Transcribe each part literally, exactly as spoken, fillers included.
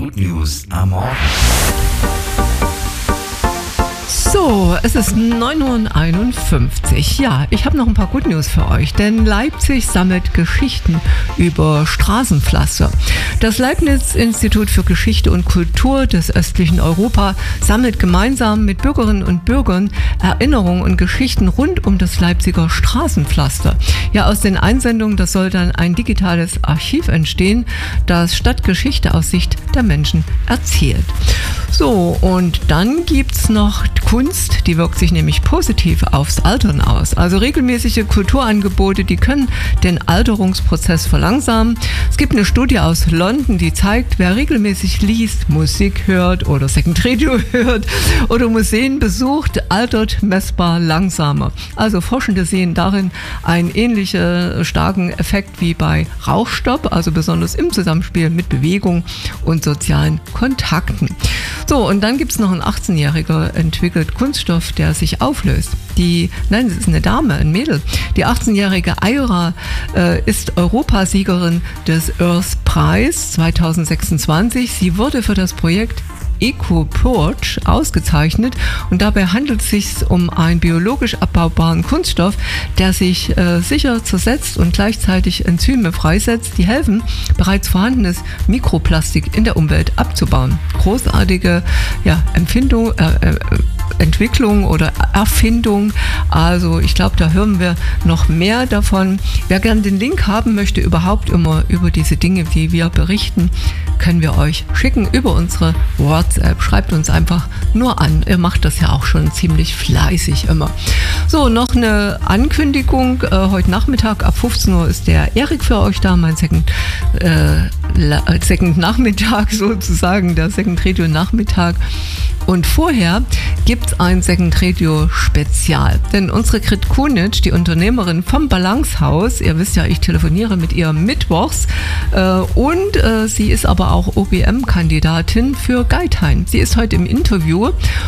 Good News am Morgen. So, es ist neun Uhr einundfünfzig. Ja, ich habe noch ein paar Good News für euch, denn Leipzig sammelt Geschichten über Straßenpflaster. Das Leibniz-Institut für Geschichte und Kultur des östlichen Europa sammelt gemeinsam mit Bürgerinnen und Bürgern Erinnerungen und Geschichten rund um das Leipziger Straßenpflaster. Ja, aus den Einsendungen, das soll dann ein digitales Archiv entstehen, das Stadtgeschichte aus Sicht der Menschen erzählt. So, und dann gibt's noch Kunst, die wirkt sich nämlich positiv aufs Altern aus. Also regelmäßige Kulturangebote, die können den Alterungsprozess verlangsamen. Es gibt eine Studie aus London, die zeigt, wer regelmäßig liest, Musik hört oder Second Radio hört oder Museen besucht, altert messbar langsamer. Also Forschende sehen darin einen ähnlichen starken Effekt wie bei Rauchstopp, also besonders im Zusammenspiel mit Bewegung und sozialen Kontakten. So, und dann gibt es noch ein achtzehnjähriger entwickelt Kunststoff, der sich auflöst. Die, nein, das ist eine Dame, ein Mädel. Die achtzehnjährige Aira äh, ist Europasiegerin des Earth Prize zweitausendsechsundzwanzig. Sie wurde für das Projekt EcoPorch ausgezeichnet und dabei handelt es sich um einen biologisch abbaubaren Kunststoff, der sich äh, sicher zersetzt und gleichzeitig Enzyme freisetzt, die helfen, bereits vorhandenes Mikroplastik in der Umwelt abzubauen. Großartige ja, Empfindung, äh, äh, Entwicklung oder Erfindung. Also ich glaube, da hören wir noch mehr davon. Wer gerne den Link haben möchte, überhaupt immer über diese Dinge, die wir berichten, können wir euch schicken über unsere WhatsApp. Schreibt uns einfach nur an. Ihr macht das ja auch schon ziemlich fleißig immer. So, noch eine Ankündigung. Äh, heute Nachmittag ab fünfzehn Uhr ist der Erik für euch da, mein Second, äh, Second Nachmittag sozusagen, der Second Radio Nachmittag. Und vorher gibt es ein Second Radio Spezial. Denn unsere Grit Kunic, die Unternehmerin vom Balancehaus, ihr wisst ja, ich telefoniere mit ihr mittwochs, äh, und äh, sie ist aber auch O B M-Kandidatin für Geithain. Sie ist heute im Interview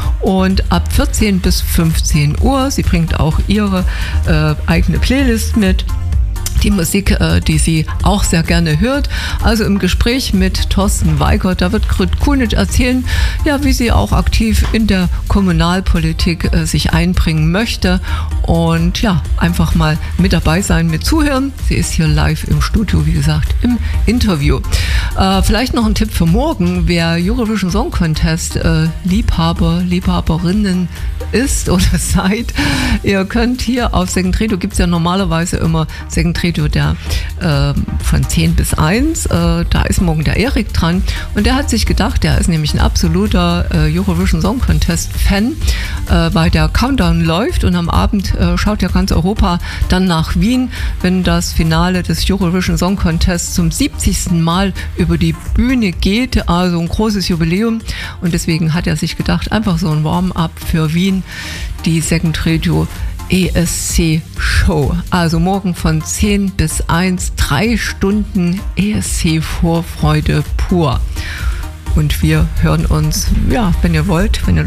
und ab vierzehn bis fünfzehn Uhr, sie bringt auch ihre äh, eigene Playlist mit. Die Musik, äh, die sie auch sehr gerne hört. Also im Gespräch mit Thorsten Weigert, da wird Grit Kunic erzählen, ja, wie sie auch aktiv in der Kommunalpolitik äh, sich einbringen möchte und ja, einfach mal mit dabei sein, mit zuhören. Sie ist hier live im Studio, wie gesagt, im Interview. Äh, vielleicht noch ein Tipp für morgen, wer Eurovision Song Contest äh, Liebhaber, Liebhaberinnen ist oder seid, ihr könnt hier auf Second Radio, gibt es ja normalerweise immer Second Radio der äh, von zehn bis eins, äh, da ist morgen der Erik dran und der hat sich gedacht, der ist nämlich ein absoluter äh, Eurovision Song Contest Fan, äh, weil der Countdown läuft und am Abend äh, schaut ja ganz Europa dann nach Wien, wenn das Finale des Eurovision Song Contest zum siebzigsten Mal über die Bühne geht, also ein großes Jubiläum und deswegen hat er sich gedacht, einfach so ein Warm-up für Wien, die Second Radio E S C Show. Also morgen von zehn bis eins, drei Stunden E S C Vorfreude pur. Und wir hören uns, ja, wenn ihr wollt, wenn ihr